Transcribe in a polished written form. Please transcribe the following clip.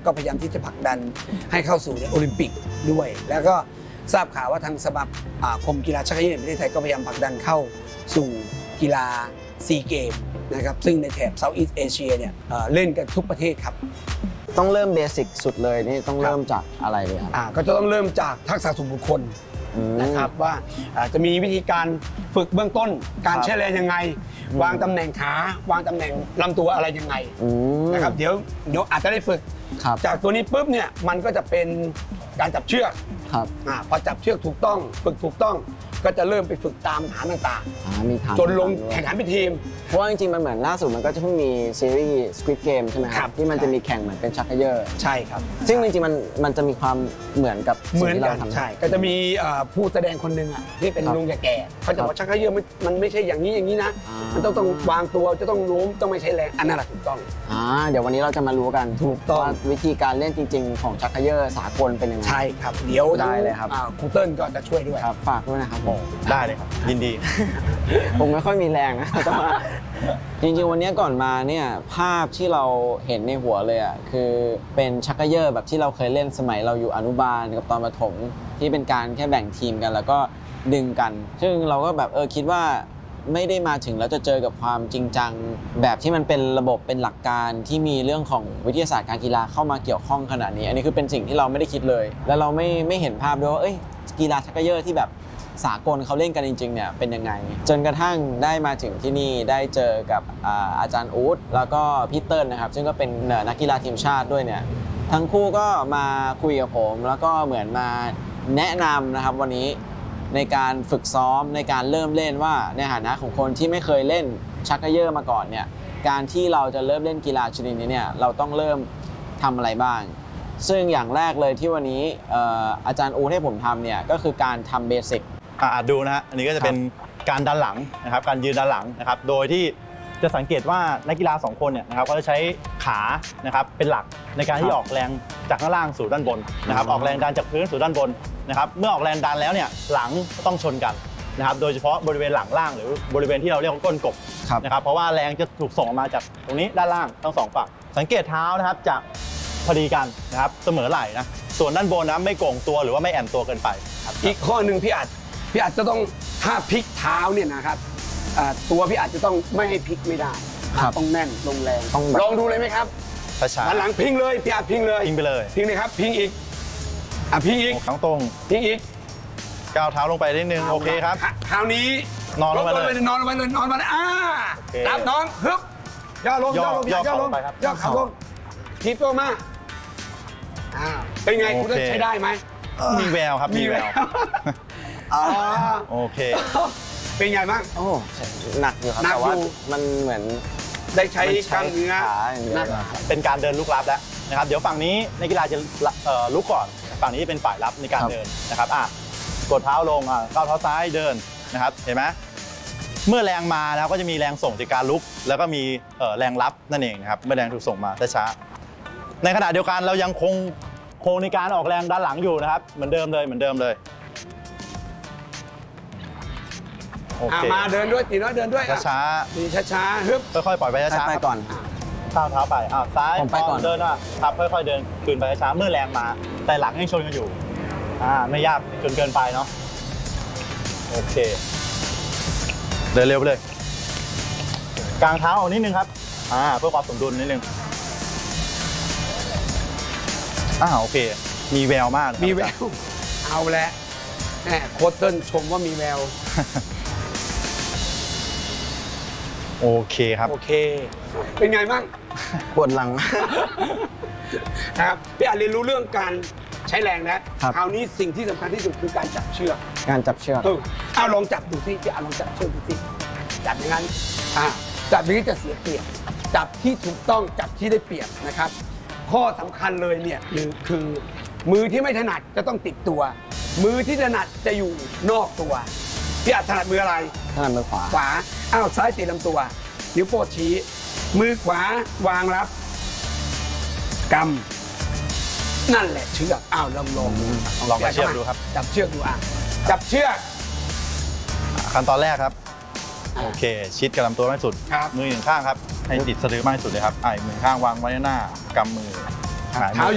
ก็พยายามที่จะผลักดันให้เข้าสู่โอลิมปิกด้วยแล้วก็ทราบข่าวว่าทางสมาคมกีฬาชักเขย่อแห่งประเทศไทยก็พยายามผลักดันเข้าสู่กีฬาซีเกมนะครับซึ่งในแถบเซาท์อีสต์เอเชียเนี่ยเล่นกันทุกประเทศครับต้องเริ่มเบสิกสุดเลยนี่ต้องเริ่มจากอะไรเลยครับก็จะต้องเริ่มจากทักษะส่วนบุคคลนะครับว่าจะมีวิธีการฝึกเบื้องต้นการใช้แรงยังไงวางตำแหน่งขาวางตำแหน่งลำตัวอะไรยังไงนะครับเดี๋ยวอาจจะได้ฝึกจากตัวนี้ปุ๊บเนี่ยมันก็จะเป็นการจับเชือกพอจับเชือกถูกต้องฝึกถูกต้องก็จะเริ่มไปฝึกตามฐานต่างๆจนลงแข่งขันเป็นทีมเพราะว่าจริงๆมันเหมือนล่าสุดมันก็จะเพิ่งมีซีรีส์ Squid Game ใช่ไหมครับที่มันจะมีแข่งเหมือนเป็นชักเขย่อใช่ครับซึ่งจริงๆมันจะมีความเหมือนกับสิ่งที่เราทำใช่ก็จะมีผู้แสดงคนหนึ่งที่เป็นลุงแก่ๆเขาจะบอกชักเขย่อมันไม่ใช่อย่างนี้นะมันต้องวางตัวจะต้องล้มต้องไม่ใช้แรงอันนั้นแหละถูกต้องเดี๋ยววันนี้เราจะมารู้กันถูกต้องว่าวิธีการเล่นจริงๆของชักเขย่อสากลเป็นยังไงใช่ครับเดี๋ยวได้เลยครับครูเติ้ลก็จะช่วยด้วยครับฝากด้วยนะครับผมได้เลยครับยินดีผมไม่ค่อยมีแรงนะแต่ว่าจริงๆวันนี้ก่อนมาเนี่ยภาพที่เราเห็นในหัวเลยคือเป็นชักเขย่อแบบที่เราเคยเล่นสมัยเราอยู่อนุบาลกับตอนประถมที่เป็นการแค่แบ่งทีมกันแล้วก็ดึงกันซึ่งเราก็แบบคิดว่าไม่ได้มาถึงแล้วจะเจอกับความจริงจังแบบที่มันเป็นระบบเป็นหลักการที่มีเรื่องของวิทยาศาสตร์การกีฬาเข้ามาเกี่ยวข้องขนาดนี้อันนี้คือเป็นสิ่งที่เราไม่ได้คิดเลยแล้วเราไม่เห็นภาพด้วยว่ากีฬาชักเขย่อที่แบบสากลเขาเล่นกันจริงๆเนี่ยเป็นยังไงจนกระทั่งได้มาถึงที่นี่ได้เจอกับอาจารย์อู๊ดแล้วก็พี่เติ้ลนะครับซึ่งก็เป็นนักกีฬาทีมชาติด้วยเนี่ยทั้งคู่ก็มาคุยกับผมแล้วก็เหมือนมาแนะนำนะครับวันนี้ในการฝึกซ้อมในการเริ่มเล่นว่าในฐานะของคนที่ไม่เคยเล่นชักเขย่อมาก่อนเนี่ยการที่เราจะเริ่มเล่นกีฬาชนิดนี้เนี่ยเราต้องเริ่มทำอะไรบ้างซึ่งอย่างแรกเลยที่วันนี้อาจารย์อู๊ดให้ผมทำเนี่ยก็คือการทำเบสิกดูนะฮะอันนี้ก็จะเป็นการดันหลังนะครับการยืนดันหลังนะครับโดยที่จะสังเกตว่านักกีฬา2คนเนี่ยนะครับเขาจะใช้ขานะครับเป็นหลักในการที่ออกแรงจากข้างล่างสู่ด้านบนนะครับออกแรงดันจากพื้นสู่ด้านบนนะครับเมื่อออกแรงดันแล้วเนี่ยหลังต้องชนกันนะครับโดยเฉพาะบริเวณหลังล่างหรือบริเวณที่เราเรียกว่าก้นกบนะครับเพราะว่าแรงจะถูกส่งมาจากตรงนี้ด้านล่างทั้งสองฝั่งสังเกตเท้านะครับจะพอดีกันนะครับเสมอไหล่นะส่วนด้านบนนะไม่โก่งตัวหรือว่าไม่แอนตัวเกินไปอีกข้อหนึ่งพี่อาจจะต้องถ้าพลิกเท้าเนี่ยนะครับตัวพี่อาจจะต้องไม่ให้พลิกไม่ได้ต้องแน่นลงแรงลองดูเลยไหมครับช้าหลังพิงเลยพี่อาจพิงเลยพิงไปเลยพิงเลยครับพิงอีกพิงอีกข้างตรงพิงอีกก้าวเท้าลงไปนิดนึงโอเคครับคราวนี้นอนลงไปเลยนอนลงไปเลยจับน้องฮึบย่อลงย่อขาลงทีตัวมาเป็นไงคุณใช้ได้ไหมมีแววครับมีแววโอเคเป็นไงบ้างหนักอยู่ครับแต่ว่ามันเหมือนได้ใช้กล้ามเนื้อเป็นการเดินลุกลับแล้วนะครับเดี๋ยวฝั่งนี้นักกีฬาจะลุกก่อนฝั่งนี้เป็นฝ่ายรับในการเดินนะครับกดเท้าลงก้าวเท้าซ้ายเดินนะครับเห็นไหมเมื่อแรงมาแล้วก็จะมีแรงส่งจากการลุกแล้วก็มีแรงรับนั่นเองนะครับเมื่อแรงถูกส่งมาช้าในขณะเดียวกันเรายังคงในการออกแรงด้านหลังอยู่นะครับเหมือนเดิมเลยมาเดินด้วยตีน้อยเดินด้วยช้าฮึบค่อยๆปล่อยไปช้าไปก่อนก้าวเท้าไปซ้ายไปก่อนเดินครับค่อยๆเดินคืนไปช้าเมื่อแรงมาแต่หลังยังชนกันอยู่ไม่ยากจนเกินไปเนาะโอเคเดินเร็วไปเลยกางเท้าเอานิดนึงครับเพื่อความสมดุลนิดนึงโอเคมีแววมากมีแววเอาแล้วโค้ชเติ้ลชมว่ามีแววโอเคครับโอเคเป็นไงบ้างปวดหลังครับพี่อาจเรียนรู้เรื่องการใช้แรงนะคราวนี้สิ่งที่สำคัญที่สุดคือการจับเชือกลองจับดูสิพี่อาจลองจับเชือกดูสิจับอย่างนั้นจับอย่างนี้จะเสียเปรียบจับที่ถูกต้องจับที่ได้เปรียบนะครับข้อสำคัญเลยเนี่ยคือมือที่ไม่ถนัดจะต้องติดตัวมือที่ถนัดจะอยู่นอกตัวพี่อาจถนัดมืออะไรถนัดมือขวาซ้ายติดลำตัวนิ้วโป้งชี้มือขวาวางรับกำนั่นแหละเชือกลองจับเชือกดูครับจับเชือกดูจับเชือกขั้นตอนแรกครับโอเคชิดกับลำตัวมากสุดมือหนึ่งข้างครับให้ติดสะดือมากที่สุดเลยครับมือข้างวางไว้หน้ากำมือเท้า